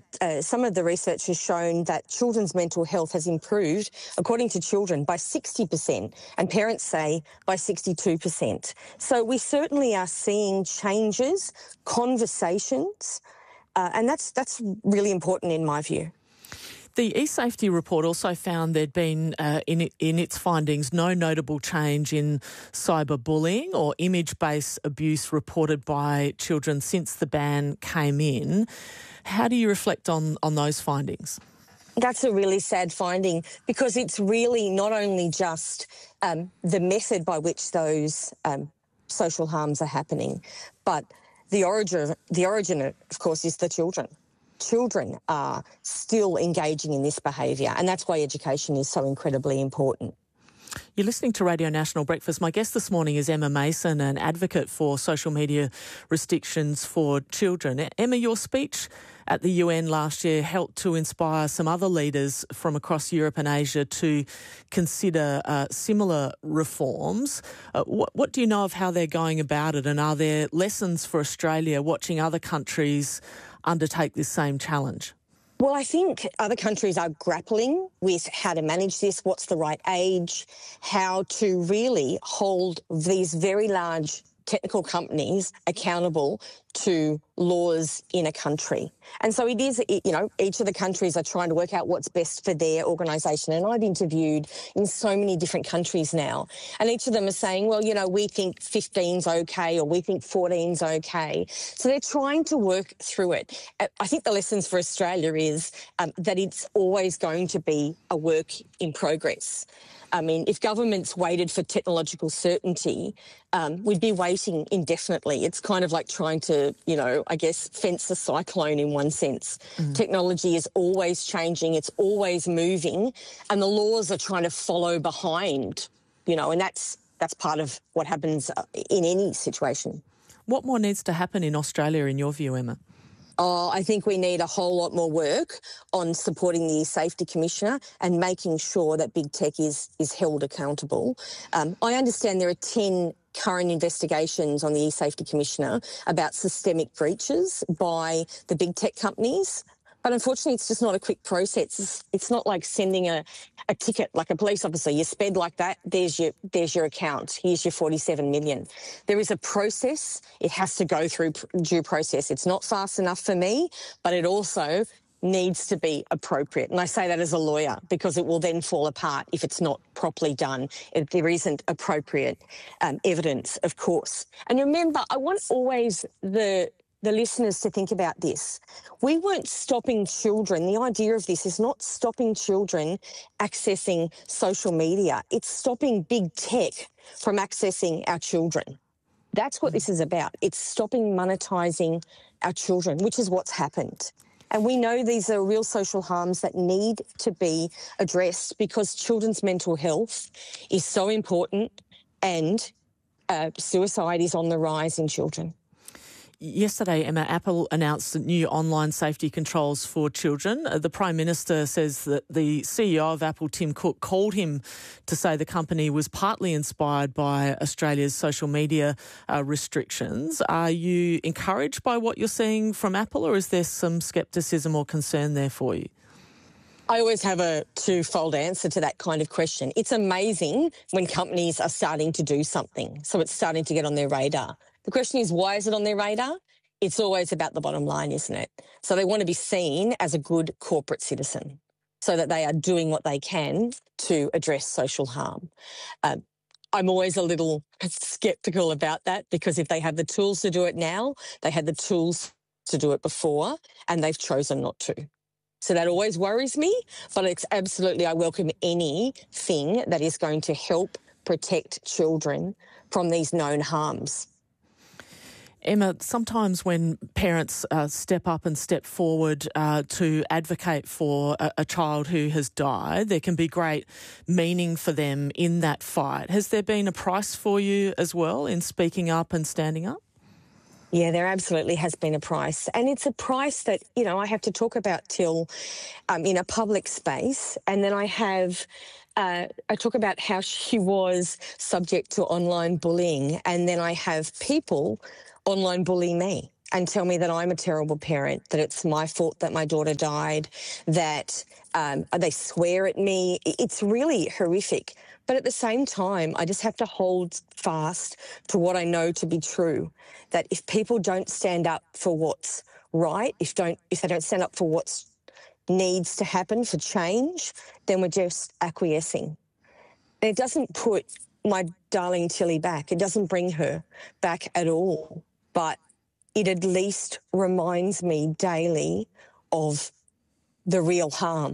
some of the research has shown that children's mental health has improved, according to children, by 60%, and parents say by 62%. So we certainly are seeing changes, conversations, and that's really important in my view. The eSafety report also found there'd been, in its findings, no notable change in cyberbullying or image-based abuse reported by children since the ban came in. How do you reflect on those findings? That's a really sad finding, because it's really not only just the method by which those social harms are happening, but the origin, of course, is the children. Children are still engaging in this behaviour, and that's why education is so incredibly important. You're listening to Radio National Breakfast. My guest this morning is Emma Mason, an advocate for social media restrictions for children. Emma, your speech at the UN last year helped to inspire some other leaders from across Europe and Asia to consider similar reforms. What do you know of how they're going about it, and are there lessons for Australia watching other countries undertake this same challenge? Well, I think other countries are grappling with how to manage this, what's the right age, how to really hold these very large technical companies accountable to laws in a country. And so it is, each of the countries are trying to work out what's best for their organisation. And I've interviewed in so many different countries now, and each of them are saying, well, we think 15's okay, or we think 14's okay. So they're trying to work through it. I think the lessons for Australia is that it's always going to be a work in progress. I mean, if governments waited for technological certainty, we'd be waiting indefinitely. It's kind of like trying to, fence a cyclone in one sense. Technology is always changing, it's always moving, and the laws are trying to follow behind, and that's part of what happens in any situation. What more needs to happen in Australia, in your view, Emma? Oh, I think we need a whole lot more work on supporting the Safety Commissioner and making sure that big tech is held accountable. I understand there are 10 current investigations on the eSafety Commissioner about systemic breaches by the big tech companies. But unfortunately, it's just not a quick process. It's not like sending a ticket, like a police officer. You sped like that, there's your account. Here's your 47 million. There is a process. It has to go through due process. It's not fast enough for me, but it also needs to be appropriate. And I say that as a lawyer, because it will then fall apart if it's not properly done, if there isn't appropriate evidence, of course. And remember, I want always the listeners to think about this. We weren't stopping children. The idea of this is not stopping children accessing social media. It's stopping big tech from accessing our children. That's what this is about. It's stopping monetising our children, which is what's happened. And we know these are real social harms that need to be addressed, because children's mental health is so important, and suicide is on the rise in children. Yesterday, Emma, Apple announced new online safety controls for children. The Prime Minister says that the CEO of Apple, Tim Cook, called him to say the company was partly inspired by Australia's social media restrictions. Are you encouraged by what you're seeing from Apple, or is there some scepticism or concern there for you? I always have a twofold answer to that kind of question. It's amazing when companies are starting to do something, so it's starting to get on their radar. The question is, why is it on their radar? It's always about the bottom line, isn't it? So they want to be seen as a good corporate citizen, so that they are doing what they can to address social harm. I'm always a little sceptical about that, because if they have the tools to do it now, they had the tools to do it before, and they've chosen not to. So that always worries me, but it's absolutely, I welcome anything that is going to help protect children from these known harms. Emma, sometimes when parents step up and step forward to advocate for a child who has died, there can be great meaning for them in that fight. Has there been a price for you as well in speaking up and standing up? Yeah, there absolutely has been a price. And it's a price that, I have to talk about till in a public space. And then I talk about how she was subject to online bullying. And then I have people online bully me. and tell me that I'm a terrible parent, that it's my fault that my daughter died, that they swear at me. It's really horrific. But at the same time, I just have to hold fast to what I know to be true, that if people don't stand up for what's right, if they don't stand up for what needs to happen for change, then we're just acquiescing. And it doesn't put my darling Tilly back. It doesn't bring her back at all. But it at least reminds me daily of the real harm.